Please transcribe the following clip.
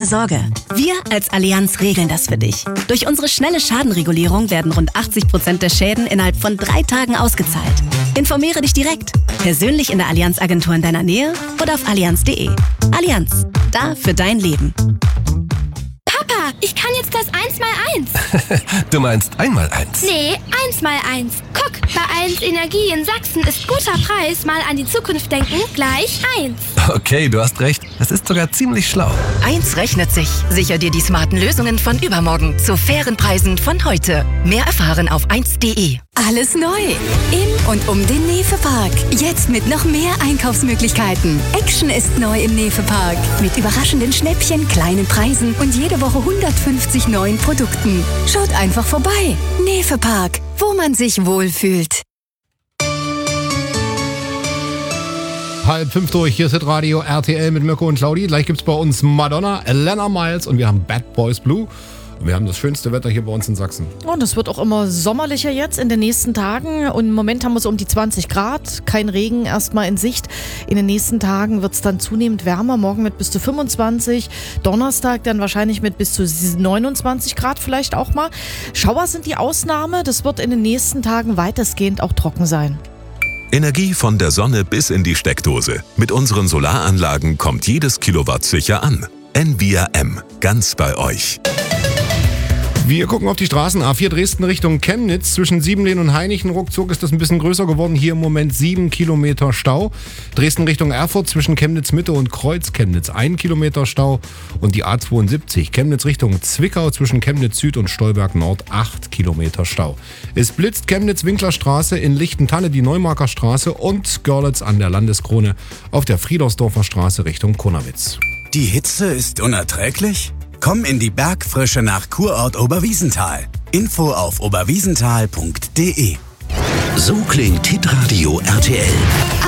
Sorge. Wir als Allianz regeln das für dich. Durch unsere schnelle Schadenregulierung werden rund 80% der Schäden innerhalb von 3 Tagen ausgezahlt. Informiere dich direkt. Persönlich in der Allianz-Agentur in deiner Nähe oder auf allianz.de. Allianz. Da für dein Leben. Papa, ich kann jetzt das 1x1. Du meinst 1x1? Nee, 1x1. Guck, bei 1 Energie in Sachsen ist guter Preis, mal an die Zukunft denken, gleich 1. Okay, du hast recht. Das ist sogar ziemlich schlau. 1 rechnet sich. Sicher dir die smarten Lösungen von übermorgen zu fairen Preisen von heute. Mehr erfahren auf 1.de. Alles neu. In und um den Nefe-Park. Jetzt mit noch mehr Einkaufsmöglichkeiten. Action ist neu im Nefe-Park. Mit überraschenden Schnäppchen, kleinen Preisen und jede Woche 150 neuen Produkten. Schaut einfach vorbei. Nefe-Park, wo man sich wohlfühlt. 4:30 durch, hier ist Radio RTL mit Mirko und Claudi. Gleich gibt's bei uns Madonna, Elena Miles und wir haben Bad Boys Blue. Und wir haben das schönste Wetter hier bei uns in Sachsen. Und es wird auch immer sommerlicher jetzt in den nächsten Tagen. Und im Moment haben wir so um die 20 Grad. Kein Regen erstmal in Sicht. In den nächsten Tagen wird es dann zunehmend wärmer. Morgen mit bis zu 25. Donnerstag dann wahrscheinlich mit bis zu 29 Grad vielleicht auch mal. Schauer sind die Ausnahme. Das wird in den nächsten Tagen weitestgehend auch trocken sein. Energie von der Sonne bis in die Steckdose. Mit unseren Solaranlagen kommt jedes Kilowatt sicher an. Envia M. Ganz bei euch. Wir gucken auf die Straßen. A4 Dresden Richtung Chemnitz. Zwischen Siebenlehn und Hainichen ruckzuck ist das ein bisschen größer geworden. Hier im Moment 7 Kilometer Stau. Dresden Richtung Erfurt zwischen Chemnitz Mitte und Kreuz Chemnitz 1 Kilometer Stau. Und die A72 Chemnitz Richtung Zwickau zwischen Chemnitz Süd und Stolberg Nord 8 Kilometer Stau. Es blitzt Chemnitz-Winklerstraße in Lichtentanne die Neumarker Straße und Görlitz an der Landeskrone auf der Friedersdorfer Straße Richtung Konawitz. Die Hitze ist unerträglich? Komm in die Bergfrische nach Kurort Oberwiesenthal. Info auf oberwiesenthal.de. So klingt Hitradio RTL.